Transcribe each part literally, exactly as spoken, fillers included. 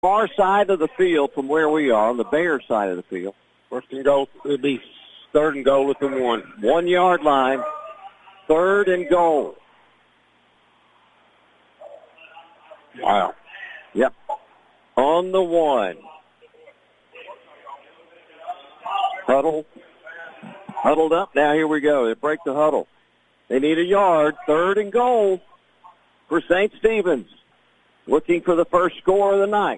far side of the field from where we are, on the Bears side of the field. First and goal, it'll be third and goal at the one. One yard line, third and goal. Wow. Yep. On the one. Huddle. Huddled up. Now here we go. They break the huddle. They need a yard. Third and goal for Saint Stephen's. Looking for the first score of the night.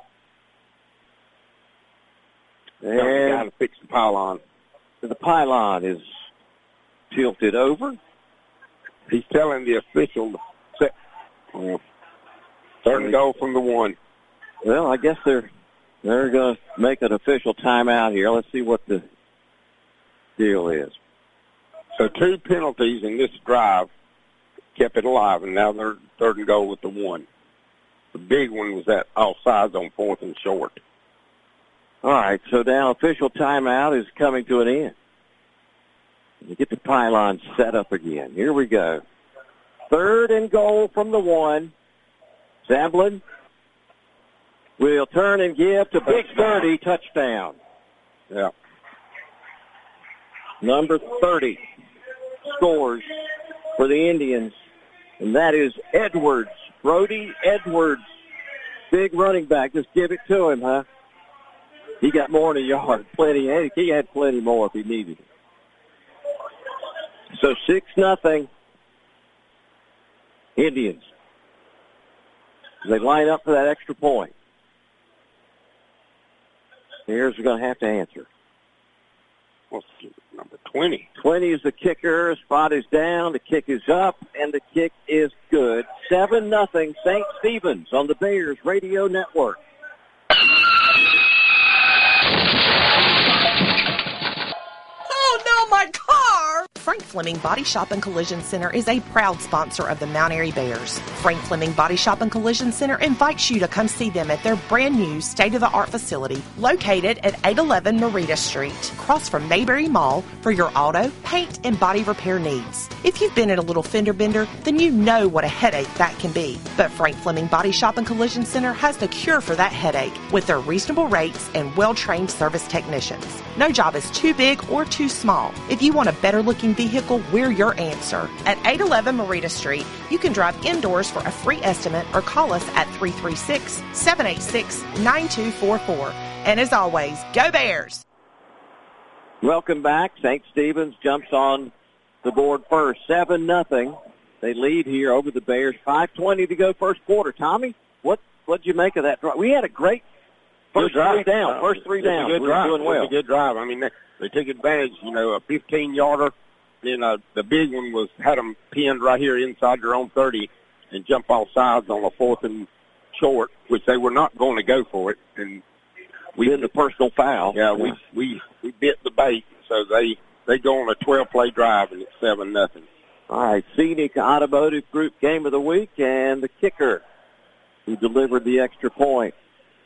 And got to fix the pylon. The pylon is tilted over. He's telling the official to set. Uh, third and goal from the one. Well, I guess they're they're going to make an official timeout here. Let's see what the deal is. So two penalties in this drive kept it alive, and now they're third and goal with the one. The big one was that offsides on fourth and short. All right, so now official timeout is coming to an end. You get the pylon set up again. Here we go. Third and goal from the one. Zamblin will turn and give to Big thirty, touchdown. Yeah. Number thirty scores for the Indians, and that is Edwards. Brody Edwards, big running back. Just give it to him, huh? He got more than a yard. Plenty. He had plenty more if he needed it. So six nothing. Indians. They line up for that extra point. Here's going to have to answer. What's number twenty? twenty is the kicker. Spot is down. The kick is up, and the kick is good. seven nothing Saint Stephen's on the Bears Radio Network. Oh, no, my car! Frank Fleming Body Shop and Collision Center is a proud sponsor of the Mount Airy Bears. Frank Fleming Body Shop and Collision Center invites you to come see them at their brand new state-of-the-art facility located at eight eleven Marita Street, across from Mayberry Mall, for your auto, paint, and body repair needs. If you've been in a little fender bender, then you know what a headache that can be. But Frank Fleming Body Shop and Collision Center has the cure for that headache with their reasonable rates and well-trained service technicians. No job is too big or too small. If you want a better-looking vehicle, we're your answer. At eight eleven Marita Street, you can drive indoors for a free estimate or call us at three three six, seven eight six, nine two four four. And as always, go Bears! Welcome back. Saint Stephen's jumps on the board first. seven nothing. They lead here over the Bears. five twenty to go first quarter. Tommy, what what'd you make of that drive? We had a great first three down. First three down. We were doing well. It was a good drive. I mean, they, they took advantage, you know, a fifteen-yarder. Then uh, the big one was had them pinned right here inside their own thirty and jump off sides on a fourth and short, which they were not going to go for it. And we did the personal foul. Yeah, we we we bit the bait, so they they go on a twelve-play drive, and it's seven nothing. All right, Scenic Automotive Group game of the week, and the kicker who delivered the extra point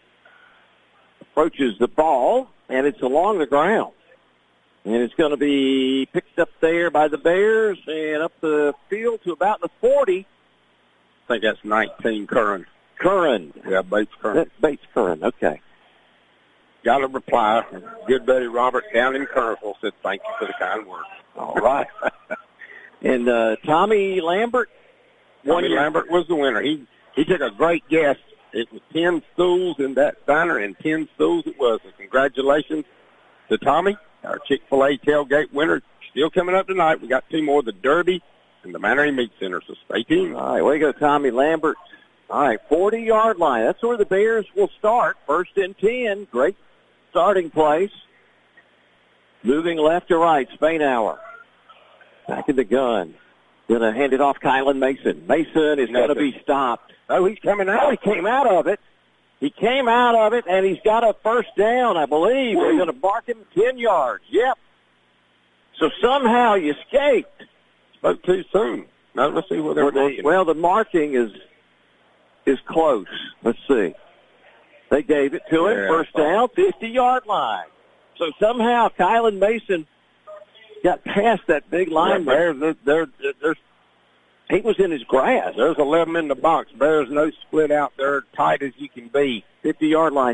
approaches the ball, and it's along the ground. And it's going to be picked up there by the Bears and up the field to about the forty. I think that's nineteen Curran. Curran. Yeah, Bates Curran. That's Bates Curran, okay. Got a reply. Good buddy Robert down in Kernersville said thank you for the kind words. All right. And uh, Tommy Lambert. Tommy Lambert was the winner. He he took a great guess. It was ten stools in that diner, and ten stools it was. And congratulations to Tommy. Our Chick-fil-A tailgate winner still coming up tonight. We got two more, the Derby and the Mount Airy Meat Center, so stay tuned. All right, way to go, Tommy Lambert. All right, forty-yard line. That's where the Bears will start. First and ten. Great starting place. Moving left to right, Spainhour. Back in the gun. Going to hand it off Kylan Mason. Mason is going to be stopped. Oh, he's coming out. Oh, he came out of it. He came out of it, and he's got a first down, I believe. They're going to mark him ten yards. Yep. So somehow you escaped. Spoke too soon. Now let's see what they're marking. Well, the marking is is close. Let's see. They gave it to him. Yeah, first down, fifty-yard line. So somehow Kylan Mason got past that big line. Yeah, Bears, they're, they're, they're, he was in his grass. There's eleven in the box. Bears no split out. They're tight as you can be. fifty-yard line.